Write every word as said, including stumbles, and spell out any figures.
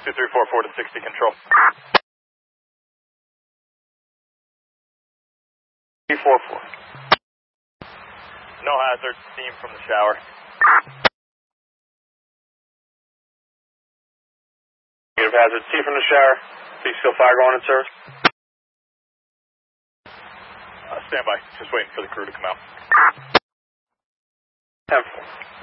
two three four four to sixty control. three four four. No hazard, steam from the shower. Negative hazard, steam from the shower. Please still fire going in service. Uh, stand by, just waiting for the crew to come out. ten four.